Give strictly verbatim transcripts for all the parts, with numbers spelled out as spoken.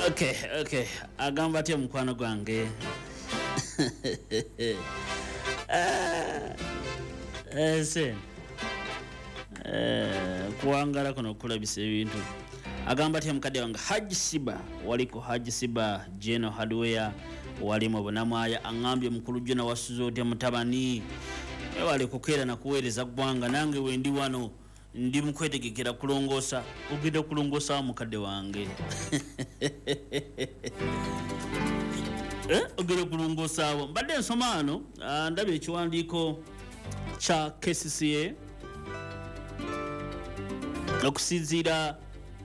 Okay, okay. Agamba atya mukwano gwange. Eh, sen. Eh, kuangala kuno kulabisa ebintu. Agamba atya mukadde wange Haji Siba, waliko Haji Siba Geno Hardware, wali mu Bunamwaya angambye mukulu jona wasuzo otya mutabani. Ewale kukeera na kuweereza gwanga nange wendi wano ndi mukwetegekera kulongosa ogenda kulongosa mukadde wange. eh ogenda kulongosa abo mbadde nsoma ano uh, ndabye ekiwandiiko kya K C C A okusinziira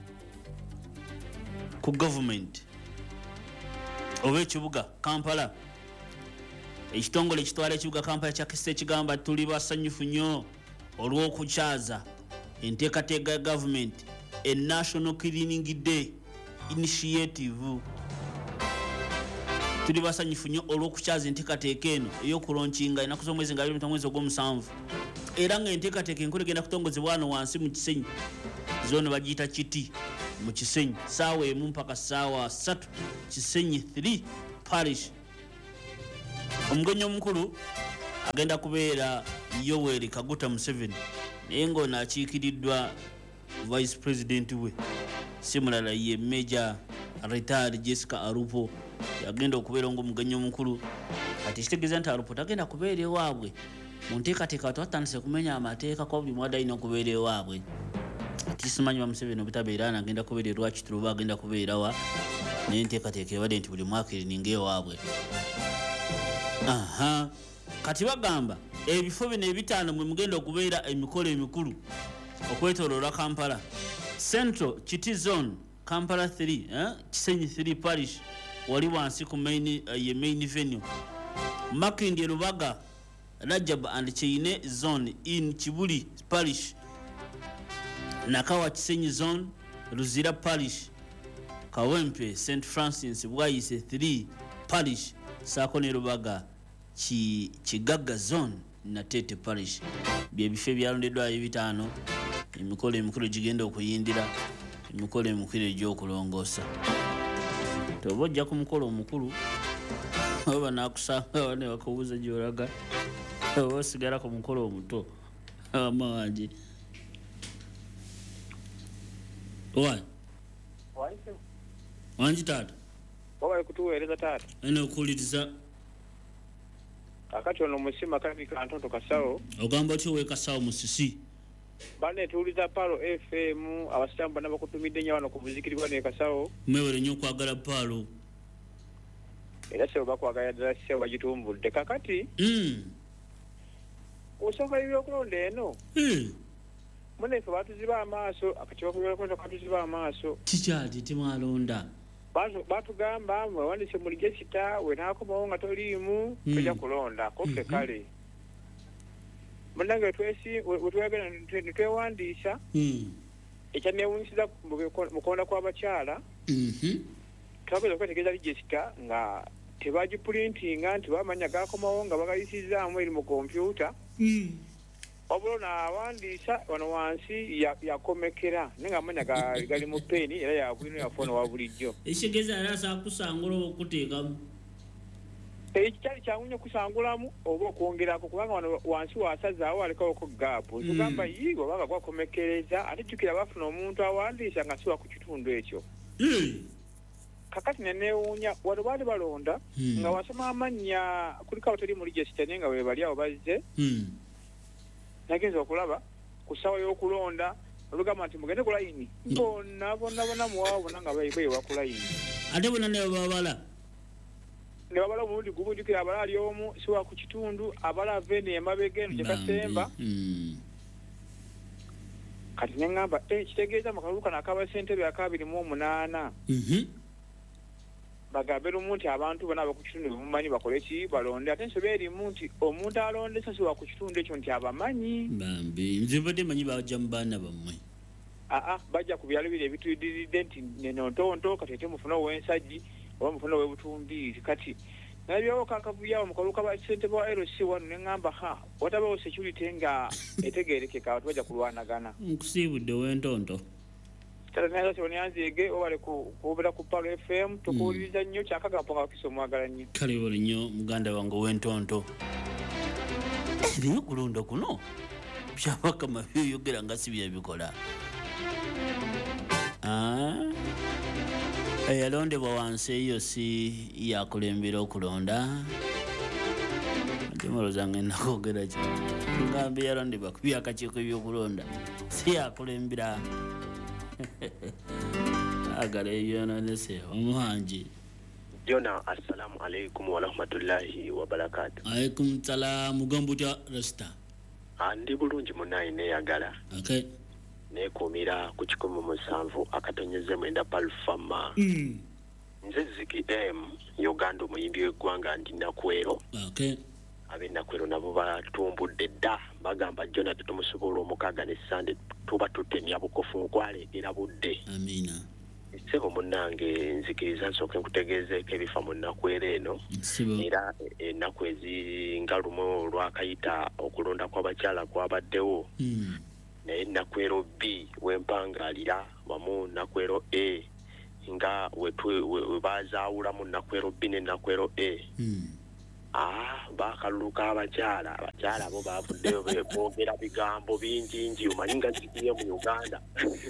ku government oba ekibuga Kampala. Ekitongole ekitwala ekibuga Kampala kya K C C A kigamba tuli basanyufu nnyo olw'okukyaza enteekateeka ya government a National Cleaning Day Initiative. Tuli basanyufu nnyo olw'okukyaza enteekateeka eno ey'okulonkinga ennaku z'omwezi nga abiri mu mwezi ogw'omusanvu, era nga enteekateeka enkulu egenda kutongozebwa wano wansi mu Kisenyi zone bagiyita Kiti mu Kisenyi ssaawa emu mpaka ssaawa ssatu Kisenyi three parish. Omugenyi omukulu agenda kubeera Yoweri Kaguta Museveni naye ng'ono akiikiriddwa vice president we si mulala ye Major retired Jessica Arupo yagenda okubeera ng'omugenyi omukulu. Kati kitegeeza nti Arupo tagenda kubeera ewaabwe mu nteekateeka twatandise kumenya amateeka ko buli mwada alina okubeera ewaabwe. Tisimanyi wa Museveni obutabeera agenda kubeera lwaki tuluba agenda kubeerawa naye enteekateeka ebadde nti buli mwaka erininga ewaabwe. Aha, kati bagamba ebifo bino ebitaano mwe mugenda okubeera emikolo emikulu okwetooloola Kampala. Central Kiti Zone Kampala three, eh? Kisenyi three parish wali wansi ku main, uh, ye main venue. Makindi Lubaga Rajab and Cheine Zone in Kibuli parish. Nakawa Kisenyi Zone Luzira parish. Kawempe Saint Francis Bwayise three parish. Sakone Lubaga Ki Kigaga Zone na Tete parish. Bye bife byalondeddwa ebitaano emikolo emikulu gigenda okuyindira emikolo emikulu egy'okulongoosa. Tobojja ku mukolo omukulu oba nakusanga wane wakabuuza gy'olaga oba osigala ku mukolo omuto ama wange. Owa wangi taata oba kutuweereza taata ene okuwuliriza akati ono musima kabi kantoto kasawo ogamba otyo wekasawo musisi bane tuuliza Palo F M abasitamba n'abakutumidde nnyo wano ku buzikirirwa ne kasawo mwewere nnyo okwagala Palo era sebo bakwagala ddala sebo bagitumbudde kakati mm. osoma ebyokulonda eno mm. munefe batuziba amaaso akakiba kubyokulonda katuziba amaaso kikyali temwalonda batugamba mwewandise mu ligesita wenaakomawo nga toliimu tojja kulonda kofe kale munange wetwagala netwewandiisa ekyanewunyisiza mu kulonda kw'abakyala twageza okwetegeeza ligesita nga tebagipulintinga nti bamanya gakomawo nga bagayisizaamu eri mu kompyuta wabula naawandiisa wano wansi yakomekera naye nga amanya gali mu peeni era yabwino yafoona wa bulijjo ekitegeeza era asakusangula oba okuteekamu ekikyali kyawunya okusangulamu oba okwongerako kubanga wano wansi wasazaawo alekawoko gaapu tugamba yi obanga gwakomekereza ate jjukira bafuna omuntu awandiisa nga siwa ku kitundu ekyo kakati nenewuunya wano baali balonda nga wasoma amannya kuliko abatali mu ligesita naye nga webali awo bazze nagenza okulaba ku ssaawa y'okulonda olugamba nti mugende ku layini bonna bonna bonna muwaawo bonna nga beewa ku layini ate bonna ne babala ne babala omulundi gumu jjukira abala ali omu siwa ku kitundu abala aveni emabega eno gyekasemba kati ne ŋŋamba kitegeeza mu kalulu kano ak'abasentebe akabiri mu omunaana bagambe lumu nti abantu bonna aba ku kitundu bemumanyi bakole ki balonde ate ensobe erimu nti omuntu alondesa siwa ku kitundu ekyo nti abamanyi bambi nzibadde manyi bajja mu baana bammwe aa bajja ku byalo biri ebitudiridde nti nenontonto kati ate mufuna ow'ensajji oba mufuna ow'ebutumbiiri kati nalabyawo kakavuyawo mu kalulu kabasentebe wa L C wano ne ŋŋamba ha watabawo security nga etegeerekeka abantu bajja kulwanagana nkusiibudde ow'entonto tala nazo sonyanzige obale ku kubera ku Pag F M tukuuliriza nnyo kyakagampa nga kisomwagala nnyo kale bole nnyo muganda wange w'entonto eriyo kulunda kuno byabakama byoyogera nga si byebikola eyalondebwa wansi eyo si yakulembera okulonda temoloza ngenda kwogera ki ngambe yalondebwa ku byakakiiko by'okulonda si yakulembera agala ebyononese omuhanji Jona, assalamu alaikum wa rahmatullahi wa barakatuh. Alaikum salam, mugambo tya rasta. Andi bulungi munayi neyagala. Okay. Nekumira ku kikumi musanvu akatonyeze mwenda palfama. Mm. Nze Ziki M, Uganda omuyimbi w'eggwanga ndi Nakwero. Okay. Abe Nakwero nabo batumbudde dda bagamba Jona tetumusobola omukaaga ne Sande tuba tutemya bukofu nkwaleegera budde. Amina. Sebo munange nzikiriza nsooke nkutegeezeeko ebifa mu Nakwero eno era ennaku ezinga lumu lwakayita okulonda kw'abakyala kwabaddewo mm. naye Nakwero B wempangaalira wamu Nakwero A nga webazaawulamu Nakwero B ne Nakwero A mm. ah bakaluluka abakyala abakyala abo bavuddeyo boogera bigambo bingi nji omanyi nga zikiye mu Uganda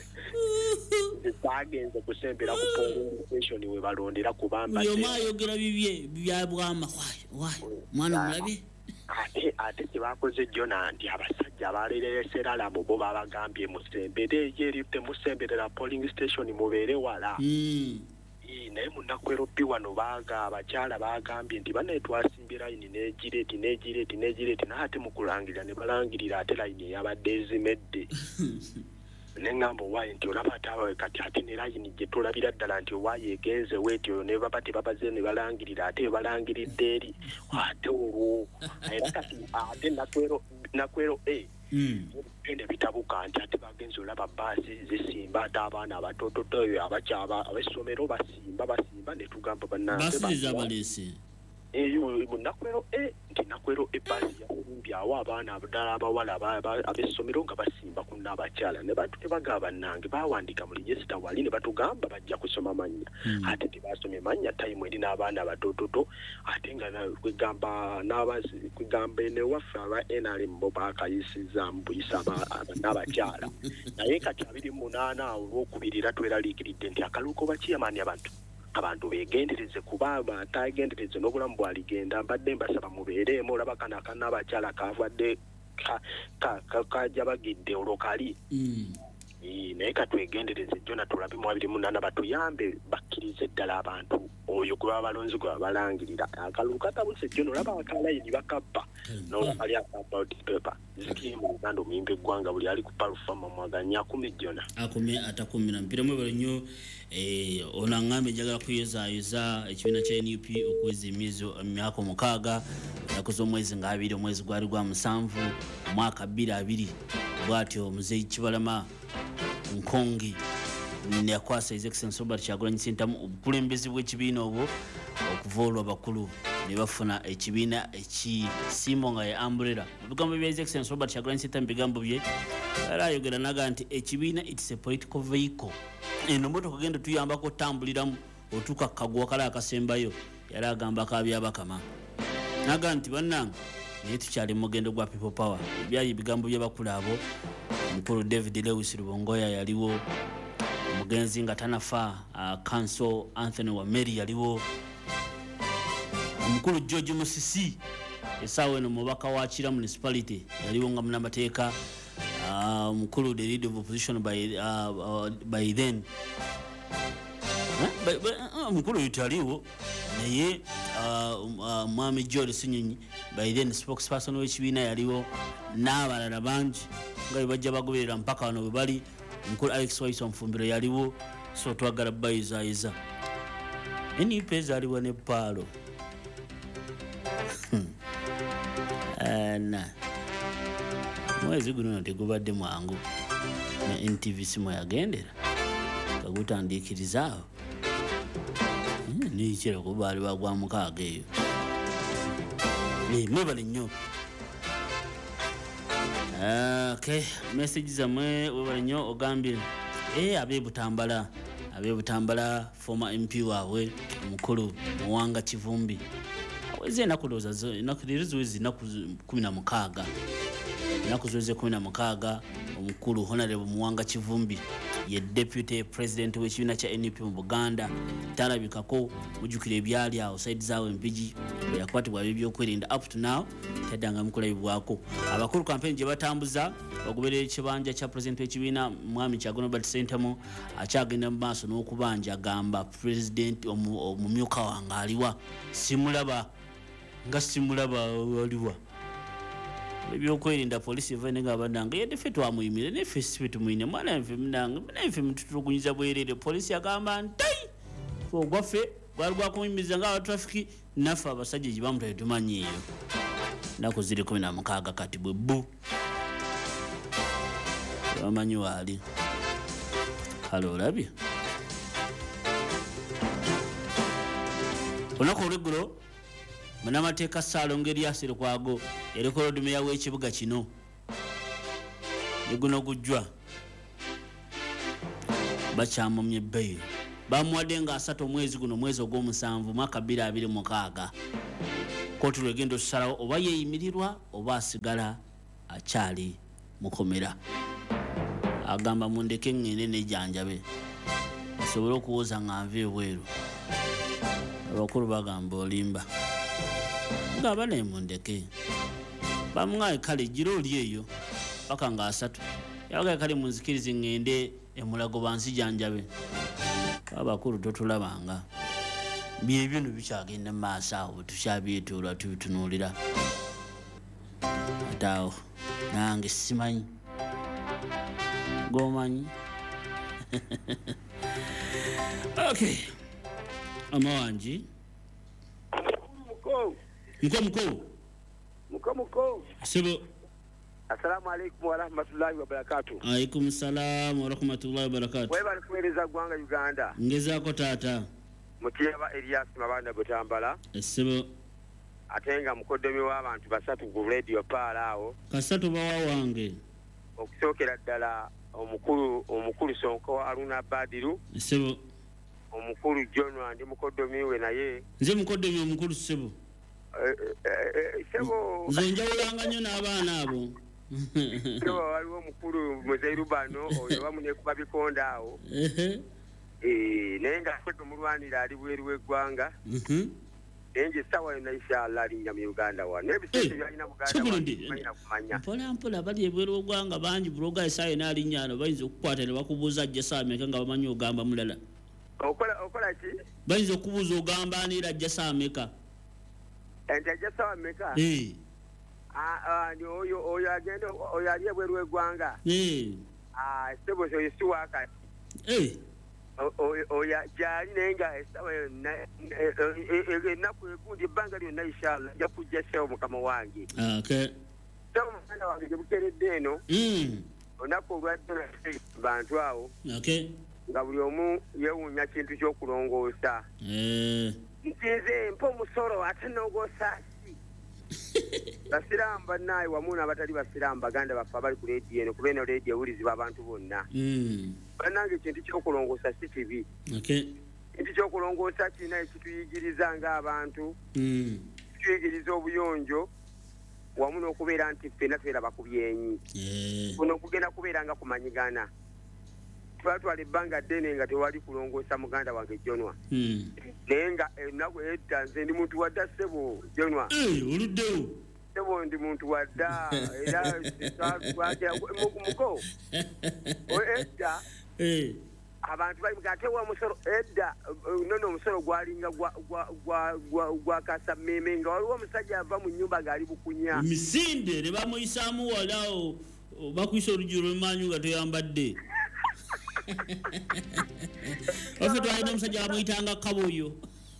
bagenze kusembera ku polling station we balondera kubamba yo mayogera bibye byabwama wayi mwana mulabe ate ate kibakoze Jona ndi abasajja abalelesera labo bo babagambye musembere yeri temusemberera polling station mubeere wala mm. naye mu Nakwero B wano baaga abakyala bagambye nti bane twasimbye layini n'egireti n'egireti n'egireti n'ate mu kulangirira ne balangirira ate layini eyabadde ezimedde n'engamba owaaye nti olaba ate abawe kati ate ne layini gye tulabira ddala nti owaaye egenze weeti oyo ne baba tebabaze ne balangirira ate balangiridde eri ate olwo era kati ate Nakwero Nakwero A gende bitabuka nti ate bagenzi olaba baasi zisimba ate abaana abatototo oyo abakyaba ab'essomero basimba basimba ne tugamba bannabasiza balese eyo mu Nakwero A nti Nakwero A baasi yakumbyawo abaana abadala abawala ab'essomero nga basimba ku n'abakyala ne batu tebagaba bannange baawandika mu regisita wali ne batugamba bajja kusoma mannya ate tebasomye mannya tayimu eri n'abaana abatototo ate nga kwegamba n'abazi kwegamba ne waffe aba N R M bo bakayisiza mu buyisa n'abakyala naye kati abiri munaana olw'okubirira tweraliikiridde nti akaluuko bakiyamaani abantu abantu begendereze kuba batagendereze n'obulamu bwaligenda mbadde mbasaba mubeereemu olaba kana akana abakyala kavadde kajja bagidde olwokali naye katwegendereze Jona tulabe mu abiri munaana batuyambe bakkirize ddala abantu oyo gwe baba balonzi gwe babalangirira akalulu katabuse Jona olaba akalayini bakappa n'olaba ali akappa odipepa Ziki mu Uganda omuyimbi eggwanga buli ali ku palufama mwaganya akumi Jona akumi atakumi na mpira mwebale nnyo ono aŋŋambye njagala kuyozaayoza ekibiina kya N U P okweza emyezi emyaka omukaaga yakoze omwezi nga abiri omwezi gwali gwa musanvu omwaka bbiri abiri bw'atyo Muzeeyi Kibalama Nkongi yakwasa His Excellency Robert Kyagulanyi Ssentamu obukulembezi bw'ekibiina obwo okuva olwo abakulu ne bafuna ekibiina ekisimbo nga ye umbrella mu bigambo bya His Excellency Robert Kyagulanyi Ssentamu bigambo bye era ayogera naga nti ekibiina it's a political vehicle eno moto kagenda tuyambako otambuliramu otuuka kagwa kala akasembayo yali agamba kabyabakama naga nti bannange naye tukyali mu mugendo gwa people power byali bigambo by'abakulu abo omukulu David Lewis Rubongoya yaliwo omugenzi nga tanafa uh, Council Anthony Wameri yaliwo omukulu George Musisi esaawa eno mubaka wa Kira municipality yaliwo nga munamateeka omukulu uh, the lead of opposition by, uh, uh, by then omukulu yutaliwo naye mwami George Sinyonyi by then spokesperson w'ekibiina yaliwo n'abalala bangi nga bajja bagoberera mpaka wano bwe bali omukulu Alex Waiso Nfumbiro yaliwo so twagala bayizaayiza N U P ezaliwo ne paalo ana mwezi guno tegubadde mwangu ne N T V simu yagendera kagutandiikirizaawo niikira kuba baali bagwa mukaaga eyo mwebale nnyo okay message zamwe webale nnyo ogambye eh abe Butambala abe Butambala former M P wawe omukulu Muwanga Kivumbi aweze nakuloza zo nakirizo zinaku kumi na mukaaga nakuzoze kumi na mukaaga omukulu Honorable Muwanga Kivumbi ye deputy president w'ekibiina kya N P mu Buganda talabikako mujukire ebyali awo side zaawe mpiji yakwatibwa ebyokwerinda up to now tadanga mukulabibwako abakulu campaign gye batambuza okuberera ekibanja kya president w'ekibiina mwami Kyagulanyi Robert Ssentamu akyagenda mu maaso n'okubanja agamba president omumyuka wange aliwa simulaba nga simulaba aliwa ebyokwerinda polisi evane nga abandanga yedde ffe twamuyimire neffe sife tumuyine mwana nfe mnanga neffe mututulugunyiza bwerere polisi agamba ntai ogwaffe gwali gwakuyimiriza nga abatrafiki naffe abasajja gye bamutale tumanyiiyo naku ziri kumi na mukaaga kati bwe bbu bamanyi waali kale olabye olunaku olweggulo munamateeka Ssaalongo Erias Lukwago erikola meya w'ekibuga kino guno gujjwa bakyamumye bail bamuwadde nga asatu omwezi guno mwezi ogw'omusanvu mwaka bbiri abiri mu mukaaga kkooti lwegenda okusalawo oba yeeyimirirwa oba asigala akyali mukomera agamba mundeke ngende nejjanjabe asobole okuwoza nga nva ebweru abakulu bagamba olimba nga bane mundeke bamuŋŋaye kale gira oli eyo paka nga asatu yabagaye kale munzikirize ngende emulago bansijanjabe abakulu totulabanga byebino bikyagenda mu maaso awo tukyabyetuula tubitunuulira ate awo nange simanyi gomanyi okay amawanji muko muko muko muko sebo assalamu alaikum wa rahmatullahi wa barakatuh. Alaikum salam wa rahmatullahi wa barakatuh. Wewe bali kueleza gwanga Uganda ngezako tata mutiyaba Erias Mabanda Butambala sebo atenga mukodomi w'abantu basatu ku radio paalaawo kasatu bawa wange okusookera ddala omukulu omukulu Sonko Aruna Badiru sebo omukulu John ndi mukodomi we naye nze mukodomi omukulu sebo sebo nze njawulanga nnyo n'abaana abo sebo waliwo omukulu Muzeiru bano oyo bamune kuba bikonda awo ehe eh nenga kwetu mulwanira ali bweru w'eggwanga mhm enje sawa na inshallah alinnya mu Uganda wa nebisese byalina Buganda kumanya mpola mpola bali ebweru w'eggwanga bangi buloga esayo n'alinnyano bayinza okukwata ne bakubuuza ajja saameka nga bamanyi ogamba mulala okola okola ki bayinza okubuuza ogamba anira ajja saameka ente ajja sawa meka eh ah ni oyo oyo agenda oyo ali ebweru w'eggwanga eh ah sebo so yisu wakati eh oya jali nenga esawa na naku ekundi banga lyo na inshallah ja kujja sewo mukama wange okay so mwana wange bukeredde eno mm onako olwadde bantu awo okay nga buli omu yewunya kintu ky'okulongoosa eh ntize mpo musoro ate n'ogoosa basiraamu bannaye wamu n'abatali basiraamu baganda baffe abali ku leediyo eno kuba eno leediyo ewulizibwa abantu bonna mm bannange ekintu ky'okulongoosa si kibi okay ekintu ky'okulongoosa kirina ekituyigiriza ng'abantu mm kituyigiriza obuyonjo wamu n'okubeera nti ffenna tweraba ku byenyi kuno okugenda kubeera nga kumanyigana twatwala ebbanga ddene nga tewali kulongoosa muganda wange Jonwa naye nga ennaku edda nze ndi muntu wadda ssebo Jonwa oluddewo sebo ndi muntu wadda era muko edda abantu bali mugate wa musoro edda nono omusoro gwalinga gwa kasa mmeme nga waliwo omusajja ava mu nnyumba ng'ali bukunya misinde ne bamuyisaamu walawo bakuyisa olujjiro lumanyu nga toyambadde ofe twalina omusajja bamuyitanga kabuyo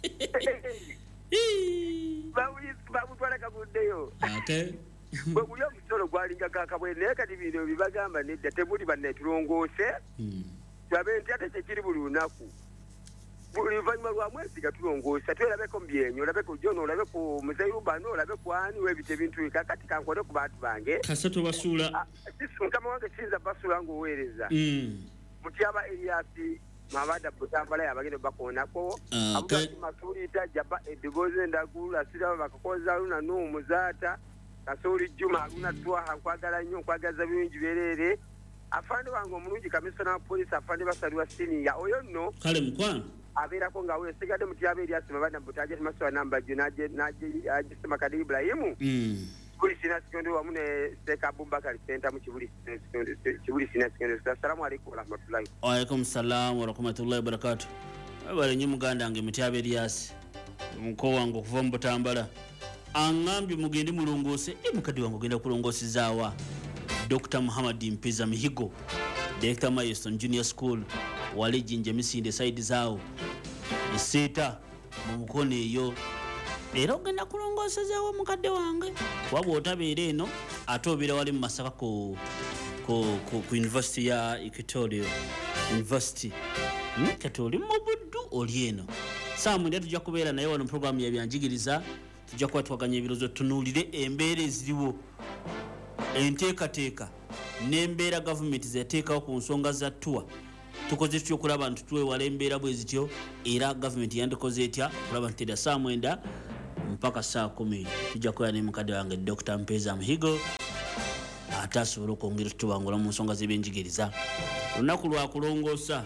bamutwala kaguddeyo ate bwe guli omusolo gwalinga kakabwe naye kati bino bibagamba nedda temuli bannetulongoose tulabe nti ate kyekiri buli lunaku buli luvannyuma lwa mwezi gatulongoosa twerabeko mu byenyo olabe ku John olabe ku Muzeiru bano olabe ku ani webita ebintu kakati kankole ku bantu bange kasatu basuula mukama wange kiyinza basuula ng'oweereza Mutyaba Elias Mabada Butambala yabagenda bakonako abuga Masulita jaba edigoze ndagula sira bakakoza luna no muzata Kasoli Juma luna twaha kwagala nnyo kwagaza bingi berere afande wange omulungi kamisona wa police afande basaliwa senior oyo nno kale mukwana abeerako nga weesigadde Mutyaba Elias Mabada Butaje maswa namba junaje naje ajisema Kadi Ibrahimu mm Kibuli Sina Sekondo wamu ne Seka Abubakar Center mu Kibuli Sekondo Kibuli Sina Sekondo. Assalamu alaykum wa rahmatullahi. Wa alaykum salaam wa rahmatullahi wa barakatuh. Abale nyi muganda nge Mutyaba Elias muko wangu kuva mu Butambala angambi mugende mulongose e mukadi wangu genda kulongosizaawa Doctor Muhammad Mpiza Mihigo Director Milestone Junior School wale jinje misinde side zao eseta mu mukono eyo era ogenda kulongosezaawo mukadde wange wabwo otabeera eno ate obeera wali mu Masaka ku ku ku University ya Equatorial University kati oli mu buddu oli eno saa mwenda tujja kubeera naye wano programu ya byanjigiriza tujja kuba twaganya ebirozo tunuulire embeera eziriwo enteekateeka n'embeera gavumenti zeteekawo ku nsonga za ttuwa tukoze tutyo okulaba nti twewala embeera bwe zityo era gavumenti yandikoze etya okulaba nti era saa mwenda mpaka saa kumi tujja kubeera ne mukadde wange Doctor Mpiza Mihigo ate asobola okwongera tutubangula mu nsonga z'ebyenjigiriza olunaku lwa kulongoosa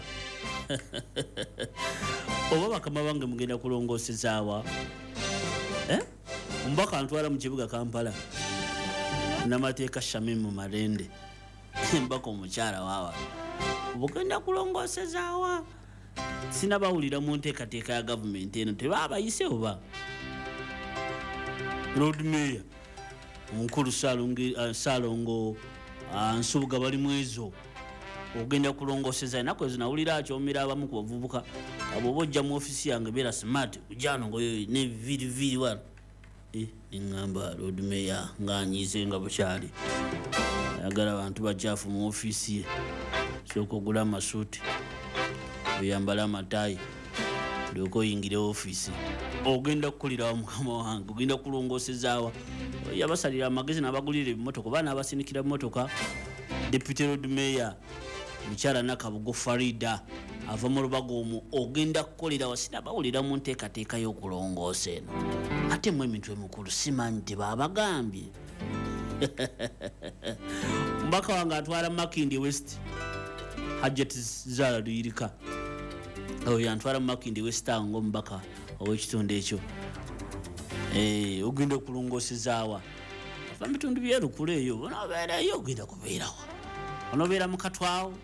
oba bakama bange mugenda kulongoosezaawa eh? Mbaka ntwala mu kibuga Kampala n'amateeka Shamimu Malende mbaka omukyala waawa bugenda kulongoosezaawa sinabawulira mu nteekateeka ya gavumenti eno tebaabayise oba Lord Mayor omukulu Salongo uh, Nsubuga bali mwezo ogenda kulongooseza ennaku ezo nawulira akyomera abamu ku bavubuka abo bojja mu ofisi yange beera smart ujano ngoyo ne viri viri wano eh ngamba Lord Mayor nganyize nga bukyali ayagala abantu bajjafu mu ofisi ye soko gula amasuuti oyambala amatayi ndoko oyingire ofisi ogenda kukolera wa mukama wange ogenda kulongoosezaawa yabasalira amagezi n'abagulira ebimotoka baana abasinikira emotoka Deputy Lord Mayor Mukyala Nakabugo Farida ava mu Lubaga omwo ogenda kukolera wasina bawulira mu nteekateeka y'okulongoosa eno ate mu emintu emikulu simanyi tebabagambye mbaka wange atwala Makindi West Hajjat Zara Luyirika oyo antwala Makindi West ngo mbaka ow'ekitundu ekyo eh ogenda okulongoosezaawa fa bitundu byerukulu eyo onobeera eyo ogenda kubeerawa onobeera mu Katwawo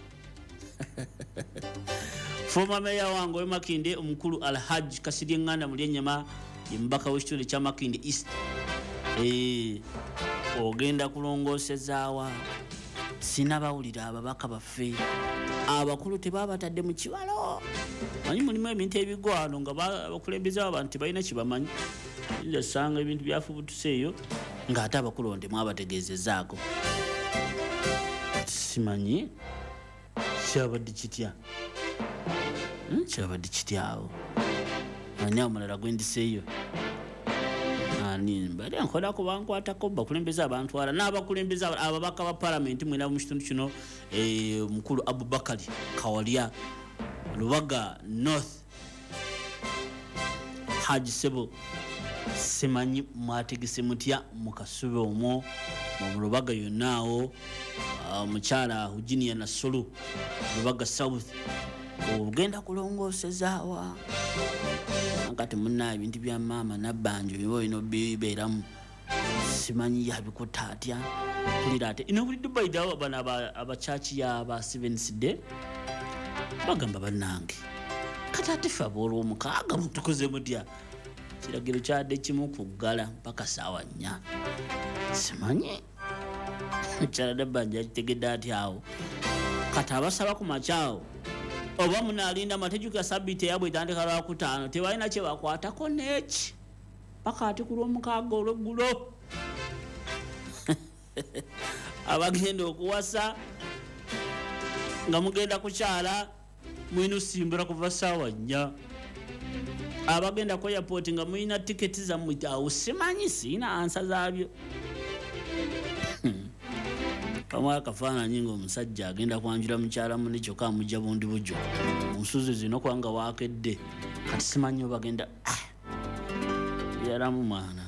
Former Mayor wange Makindi omukulu Alhaji Kasirye Nganda Mulyenyama ye mbaka w'ekitundu kya Makindi East eh ogenda kulongoosezaawa sinabawulira ababaka baffe abakulu tebabatadde mu kibalo manyi mulimu ebintu ebigwano nga bakulembeza abantu balina kibamanyi nze sanga ebintu byafubutuseeyo nga ate abakulu onde mwabategeezezaako simanyi kyabadde kitya kyabadde kityawo ani omulala gwendiseeyo ani mbali nkola ko bankwatako bakulembeza abantu ala n'abakulembeza ababaka ba parliament mwena mu kitundu kino eh mukulu Abubakari Kawalya Lubaga North Haji Sebo simanyi mwategese mutya mukasube omwo mu Lubaga yonaawo mukyala Hujiniya Nasulu Lubaga South ogenda kulongoosezaawa ngati munna ebintu bya mama nabbanjo bibo bino bibeeramu simanyi yabikuta atya kulira ate ino buli Dubai dawo bana abachachi ya ba Seventh Day bagamba bannange kati ate fa bolo omukaaga mutukoze mutya kiragiro kyadde kimu kuggala mpaka saawa nnya simanyi kyala dabbanja kitegedde atya awo kati abasaba ku makyao oba munalinda amatejuka sabite yabwe tandika lwa kutaano tebalina kye bakwatako neki paka ati ku lw'omukaaga olw'eggulo abagenda okuwasa nga mugenda kukyala mwina simbira kuva saawa nnya abagenda ku airport nga mwina tiketi zammwe awo simanyi siina ansa zaabyo pamwe akafaananyi ng'omusajja agenda kwanjula mukyala munne kyokka amujja bundi bujjo mu nsuzi zino kubanga waakedde kati simanyi obagenda yalamu mwana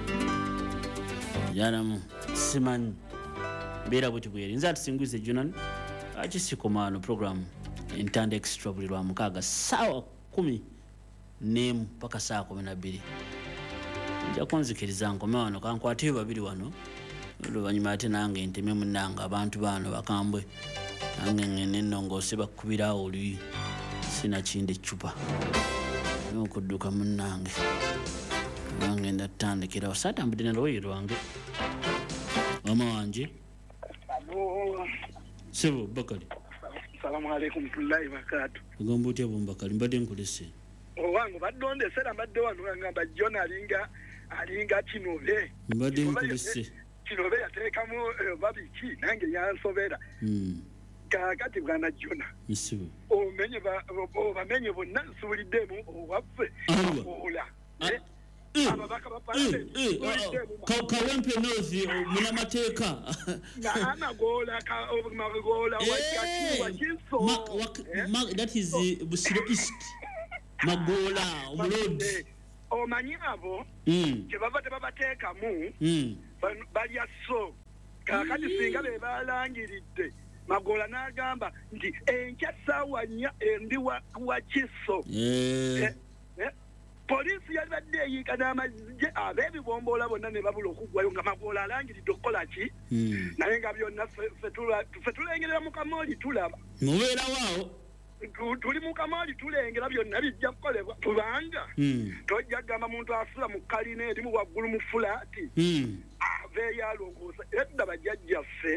yalamu simanyi mbeera bweti bweri nze atusinguize junan akisikomaano program entanda extra buli lwa mukaaga saawa kumi n'emu paka saa kumi na bbiri nja kunzikiriza nkome wano kankwatiyo babiri wano oluvannyuma ate nange nteme munnange abantu baano bakambwe nange ngende nnongoose bakkubira oli sina kindi eccupa nokudduka munnange nange ndatandikirawo saatambudde nalowoyi lwange mama wanje sebo bakali salamu alaikum tullahi bakatu ngomba otya bombakali mbadde nkulese owange badonde sera mbadde wano ngamba John alinga alinga kinobe mbadde nkulese kinobe yateekamu babiki nange yansobera kakati bwana Jona isibo omenye bamenye bonna nsuuliddemu owaffe ola ababaka ba parliament kawempe nozi munamateeka amagola magola wakati wakinso that is Busiro East magola omulodi omanyi abo kyebava tebabateekamu balya so kakati singa be balangiridde magola n'agamba nti enkya ssaawa nnya endi wa kiso poliisi yabadde eyiika n'amagye ab'ebibombola bonna ne babula okuggwayo nga magola alangiridde okukola ki naye nga byonna ffe tulengerera mu kamooli tulaba mubeerawaawo tuli mu kamaali tulengera byonna bijja kukolebwa kubanga tojja kugamba muntu asula mu kalina erimu waggulu mu fulaati aveeyo alongoosa edda bajjajjaffe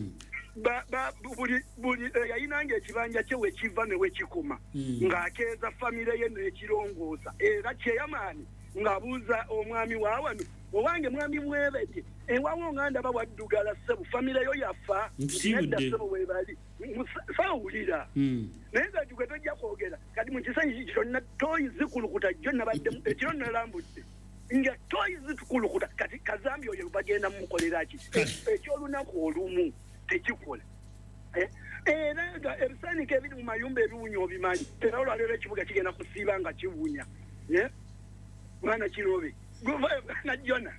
buli yayinanga ekibanja kye wekiva ne wekikuma ng'akeeza famire ye n'ekirongoosa era kyeyamaani ng'abuuza omwami waawano owange mwami mwebedde ewawo nga ndaba waddugala ssebo famire yo yafa nedda ssebo webali saawulira naye nga gwe tojja kwogera kati mu kisanyi kyonna toyi zikulukuta jjo nabaddemu ekiro nalambudde nga toyi zikulukuta kati kazambi oyo bagenda mumukolera ki ekyolunaku olumu tekikola era nga ebisaanika ebiri mu mayumba ebiwunya obimanyi era olwaleero ekibuga kigenda kusiiba nga kiwunya mwana kirobe na Jona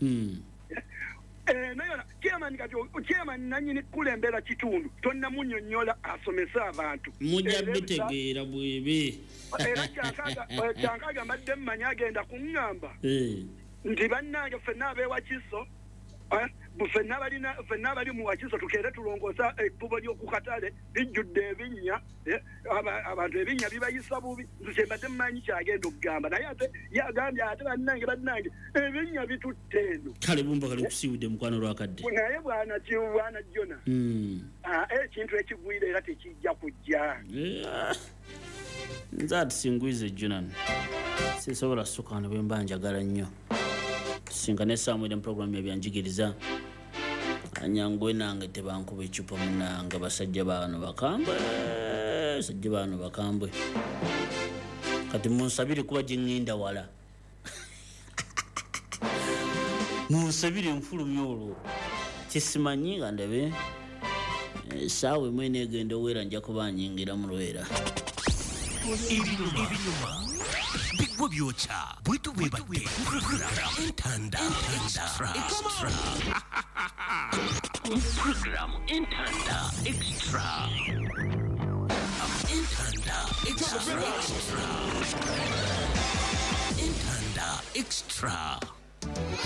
naye chairman kati chairman nanyini kulembera kitundu tonna munnyonnyola asomese abantu mujja bitegeera bwebe era kyankaga kyankaga mbadde mmanya agenda kuŋŋamba nti bannange ffenna abeewa kiso ffenna balina ffenna abali mu wakiso tukeere tulongoosa ekkubo ly'okukatale bijjudde ebinnya abantu ebinnya bibayisa bubi nze mbadde mmanyi kyagenda okugamba naye ate yagambye ate bannange bannange ebinnya bitutte eno kale bumba kale kusiibudde mukwano lwakadde naye bwana bwana Jona ekintu ekigwire era tekijja kujja nze atusinguize Jonan sisobola ssukano bwe mba njagala nnyo tusinkane Samuel mu programu ebyanjigiriza anyangwe nange tebankuba ecupa munanga basajja baano bakambwe basajja baano bakambwe kati munsabire kuba gyeŋŋenda wala munsabire nfulumya olwo kisimanyi nga ndabe essaawa emu eneegenda oweera nja kuba nyingira mu lwera ibinyuma bigwa byokya bwetu bwebadde entanda extra program entanda extra entanda extra entanda extra